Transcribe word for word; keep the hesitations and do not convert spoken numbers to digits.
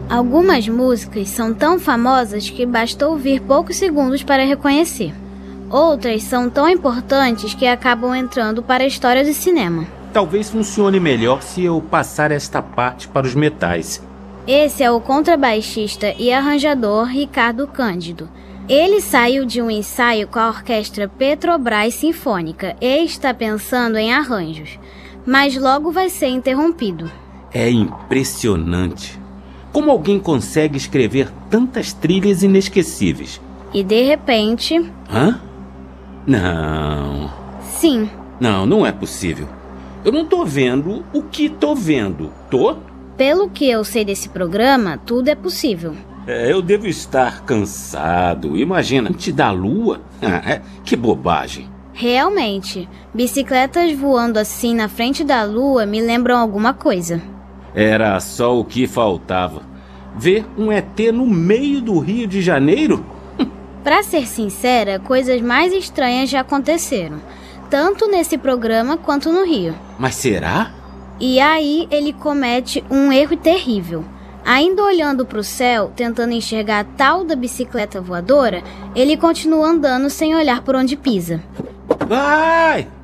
Algumas músicas são tão famosas que basta ouvir poucos segundos para reconhecer. Outras são tão importantes que acabam entrando para a história do cinema. Talvez funcione melhor se eu passar esta parte para os metais. Esse é o contrabaixista e arranjador Ricardo Cândido. Ele saiu de um ensaio com a orquestra Petrobras Sinfônica e está pensando em arranjos, mas logo vai ser interrompido. É impressionante. Como alguém consegue escrever tantas trilhas inesquecíveis? E de repente... Hã? Não. Sim. Não, não é possível. Eu não tô vendo o que tô vendo. Tô? Pelo que eu sei desse programa, tudo é possível. É, eu devo estar cansado. Imagina, antes da lua? Ah, é, que bobagem. Realmente, bicicletas voando assim na frente da lua me lembram alguma coisa. Era só o que faltava. Ver um E T no meio do Rio de Janeiro? Pra ser sincera, coisas mais estranhas já aconteceram, tanto nesse programa quanto no Rio. Mas será? E aí ele comete um erro terrível. Ainda olhando pro céu, tentando enxergar a tal da bicicleta voadora, ele continua andando sem olhar por onde pisa. Vai!